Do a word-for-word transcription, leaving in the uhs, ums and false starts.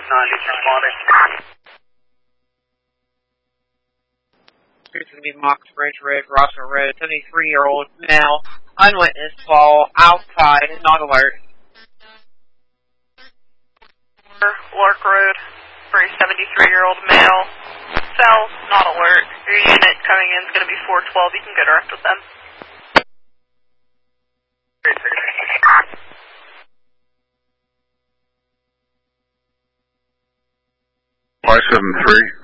ninety responding. Here's going to be Mox Bridge Road, Roswell Road, seventy-three-year-old male, unwitnessed fall outside, not alert. Lark Road for a seventy-three-year-old male, fell, not alert. Your unit coming in is going to be four twelve. You can go direct with them. five seven three.